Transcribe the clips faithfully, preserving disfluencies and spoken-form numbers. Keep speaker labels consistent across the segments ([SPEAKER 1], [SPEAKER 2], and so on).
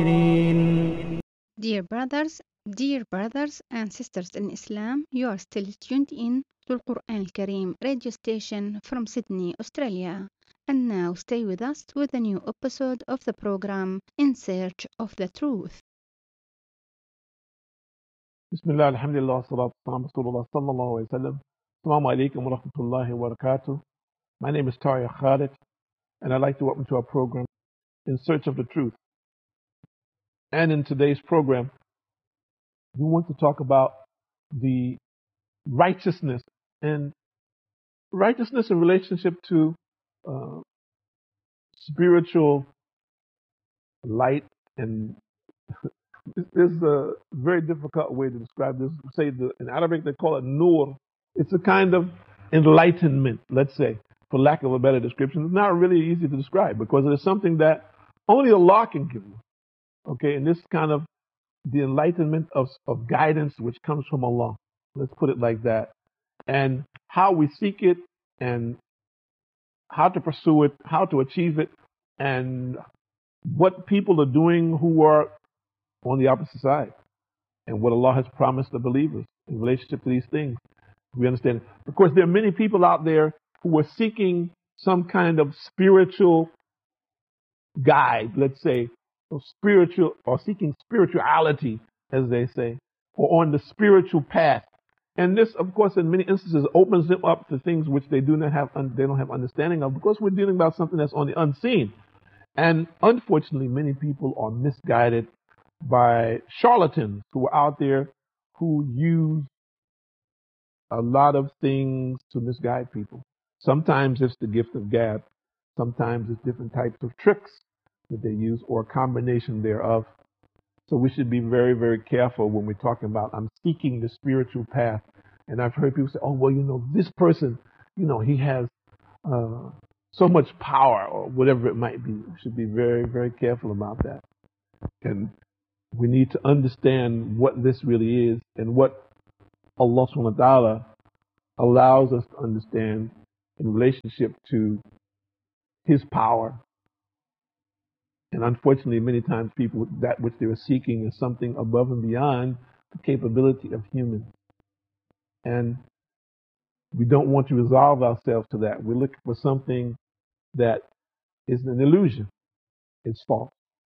[SPEAKER 1] Dear brothers, dear brothers and sisters in Islam, you are still tuned in to Al Quran Al Kareem radio station from Sydney, Australia. And now stay with us with a new episode of the program In Search of the Truth.
[SPEAKER 2] Bismillah, alhamdulillah, salatu salam, Rasulullah sallallahu alayhi wa sallam. Assalamu alaikum wa rahmatullahi wa barakatuh. My name is Tariq Khalid, and I'd like to welcome to our program, In Search of the Truth. And in today's program, we want to talk about the righteousness and righteousness in relationship to uh, spiritual light. And this is a very difficult way to describe this. Say the, in Arabic they call it nur. It's a kind of enlightenment, let's say, for lack of a better description. It's not really easy to describe because it is something that only Allah can give you. Okay, and this kind of the enlightenment of, of guidance which comes from Allah. Let's put it like that. And how we seek it and how to pursue it, how to achieve it, and what people are doing who are on the opposite side, and what Allah has promised the believers in relationship to these things. We understand it. Of course, there are many people out there who are seeking some kind of spiritual guide, let's say, or spiritual, or seeking spirituality, as they say, or on the spiritual path. And this, of course, in many instances, opens them up to things which they do not have, they don't have understanding of, because we're dealing about something that's on the unseen. And unfortunately, many people are misguided by charlatans who are out there who use a lot of things to misguide people. Sometimes it's the gift of gab. Sometimes it's different types of tricks that they use, or a combination thereof. So we should be very, very careful when we're talking about, I'm seeking the spiritual path. And I've heard people say, oh, well, you know, this person, you know, he has uh, so much power, or whatever it might be. We should be very, very careful about that. And we need to understand what this really is and what Allah subhanahu wa ta'ala allows us to understand in relationship to His power. And unfortunately, many times people, that which they are seeking is something above and beyond the capability of humans. And we don't want to resolve ourselves to that. We're looking for something that is an illusion. It's false.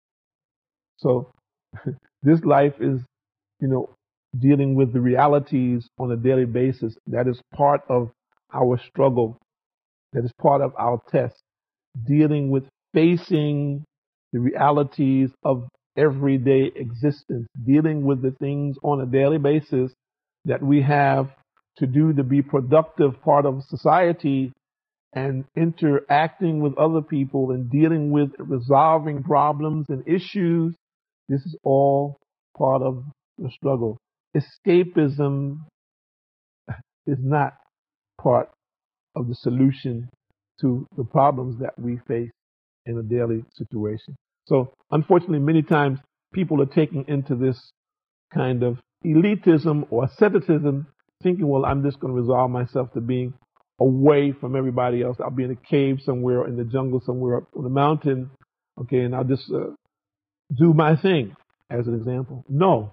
[SPEAKER 2] So this life is, you know, dealing with the realities on a daily basis. That is part of our struggle. That is part of our test. Dealing with facing the realities of everyday existence. Dealing with the things on a daily basis that we have to do to be productive part of society, and interacting with other people and dealing with resolving problems and issues. This is all part of the struggle. Escapism is not part of the solution to the problems that we face in a daily situation. So unfortunately, many times people are taking into this kind of elitism or asceticism, thinking, well, I'm just going to resolve myself to being away from everybody else. I'll be in a cave somewhere, in the jungle somewhere, up on the mountain, okay, and I'll just uh, do my thing, as an example. No.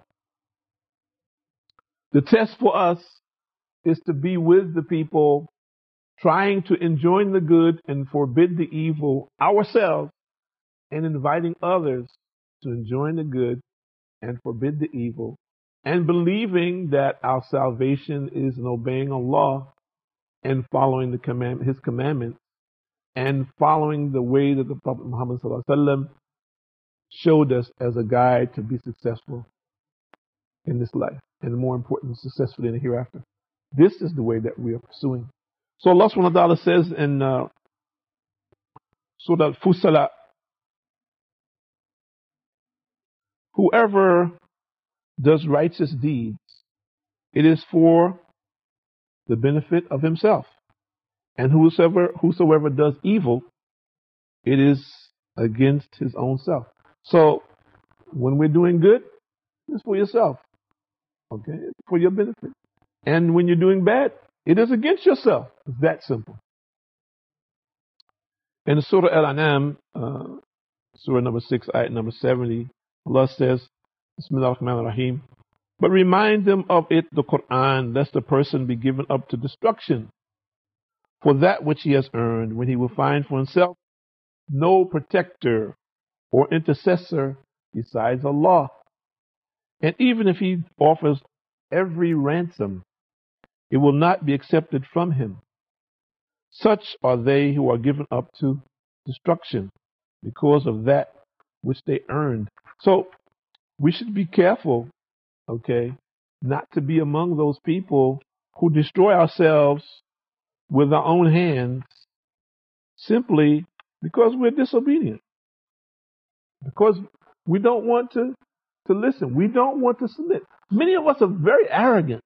[SPEAKER 2] The test for us is to be with the people, trying to enjoin the good and forbid the evil ourselves, and inviting others to enjoin the good and forbid the evil, and believing that our salvation is in obeying Allah and following the command, His commandments, and following the way that the Prophet Muhammad sallallahu alaihi wasallam showed us as a guide to be successful in this life, and more important, successfully in the hereafter. This is the way that we are pursuing. So Allah subhanahu wa ta'ala says in uh, Surah Al-Fussilat, whoever does righteous deeds, it is for the benefit of himself. And whosoever, whosoever does evil, it is against his own self. So when we're doing good, it's for yourself. Okay? It's for your benefit. And when you're doing bad, it is against yourself. It's that simple. In Surah Al-An'am, uh, Surah number six, ayat number seventy, Allah says, Bismillah ar-Rahman ar-Rahim, but remind them of it, the Quran, lest the person be given up to destruction for that which he has earned, when he will find for himself no protector or intercessor besides Allah. And even if he offers every ransom, it will not be accepted from him. Such are they who are given up to destruction because of that which they earned. So we should be careful, okay, not to be among those people who destroy ourselves with our own hands simply because we're disobedient, because we don't want to, to listen. We don't want to submit. Many of us are very arrogant.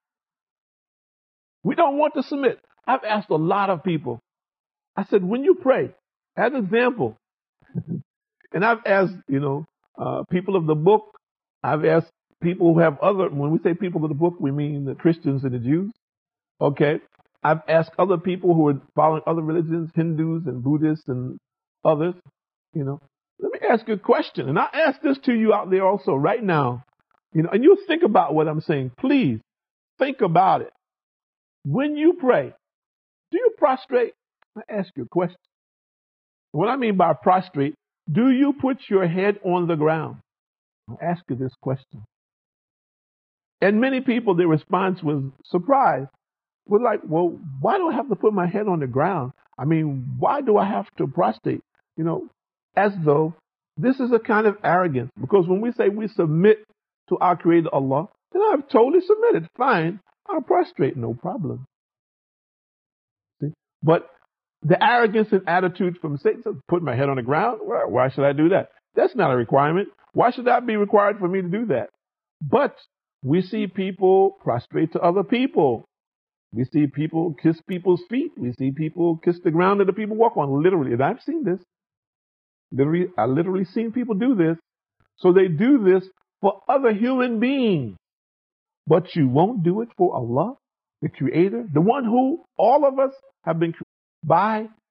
[SPEAKER 2] We don't want to submit. I've asked a lot of people. I said, when you pray, as an example, and I've asked, you know, uh, people of the book, I've asked people who have other, when we say people of the book, we mean the Christians and the Jews. Okay. I've asked other people who are following other religions, Hindus and Buddhists and others, you know, let me ask you a question. And I ask this to you out there also right now, you know, and you think about what I'm saying. Please think about it. When you pray, do you prostrate? I ask you a question. What I mean by prostrate, do you put your head on the ground? I ask you this question. And many people, their response was surprised. Was like, well, why do I have to put my head on the ground? I mean, why do I have to prostrate? You know, as though this is a kind of arrogance. Because when we say we submit to our Creator Allah, then I've totally submitted. Fine, I'll prostrate, no problem. See? But the arrogance and attitude from Satan says, put my head on the ground? Why, why should I do that? That's not a requirement. Why should that be required for me to do that? But we see people prostrate to other people. We see people kiss people's feet. We see people kiss the ground that the people walk on, literally. And I've seen this. Literally, I literally seen people do this. So they do this for other human beings. But you won't do it for Allah, the Creator, the one who all of us have been created by